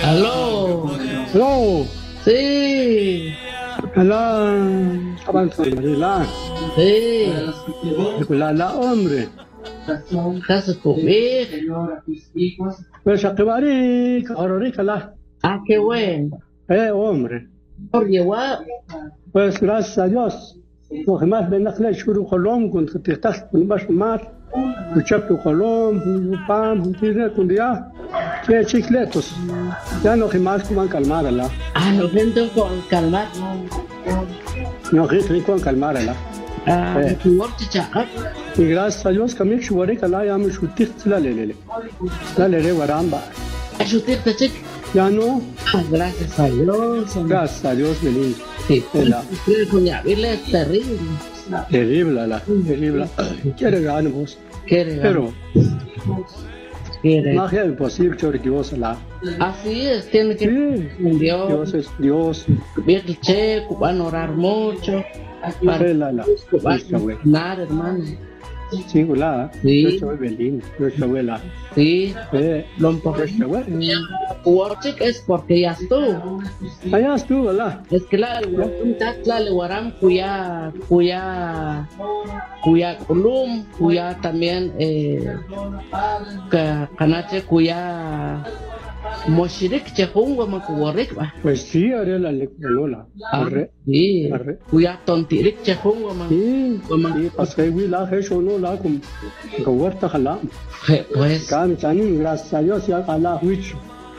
Aló, Hello, sí, hola, avanzando, sí, la hombre, estás a comer. pues a que bari, ahora rica la, Ah, qué bueno. hombre, Oye, guau, pues gracias a Dios, lo que más ven la shuru colom, con que te estás con más mar, escuchar tu colom, pam, tira tu día, que chicletos, ya no que más como calmar la, no siento con calmar. no que con calmar la. Tu orte chaca. Y gracias a Dios que me chuvaré que la ya me chuté la le waramba. Ayúdate, chica. Ya no, Gracias a Dios. gracias a Dios, Belín. Sí, La con es terrible. terrible, terrible. Quiere ganar vos. Quiere, Pero, quiere. más que imposible, chorri Dios la. Así es, tiene que Sí, un Dios Dios. es Dios. Bien el checo, van a orar mucho. Para La. nada, hermano. Sí, la. Sí. Yo soy Belín. Yo soy la. Sí, lo Yo importante soy. es porque ya estuvo. Allá estuvo, la. Es que la le guaram cuya culum, cuya también canache cuya moshirik chehungo makuwarik ba. Pues sí, haré la lectura. Sí, Arre. cuya tontirik chehungo man. Sí, pasé la eso no la con huerta jala. Pues, Cam chanin gracias a Dios ya jala huicho.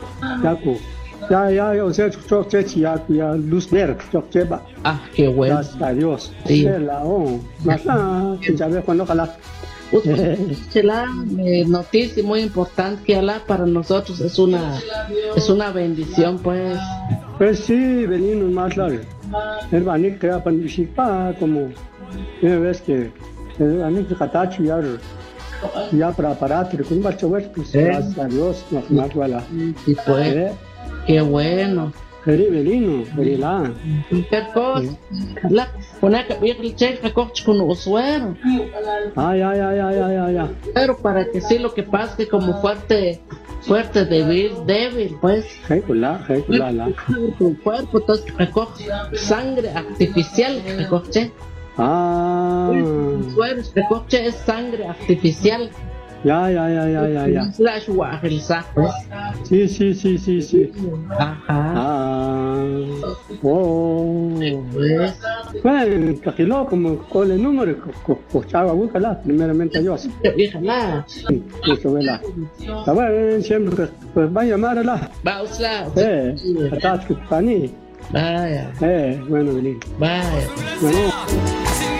Ya, o sea, ya luz verde, cheba. qué bueno. Gracias a Dios. Sí. La más ya ve cuando jala. La noticia muy importante que Alá para nosotros es una bendición, pues. Pues sí, venimos más largo. El banik que para como una vez que el banik que catachi ya para aparato con bacho ver pues gracias a Dios más wala. Y pues, qué bueno. Belino, la. Cualquier cosa, la poner que ver el cheque coche con usuario. Ya. Pero para que sí lo que pasa que como fuerte, débil, pues. La. Tu cuerpo, entonces recoge sangre artificial, recoge. Recoge es sangre artificial. Ya. Slash wajelsa, pues. Sí. Ajá. Pues. Bueno, cajilo como con el número, chava, búscala, primeramente Dios. Déjala. Eso vela. Está bueno, siempre, pues va a llamarla. Bausla. Atrás que está ni. Vaya. Bueno, Belín. Vaya. Bueno.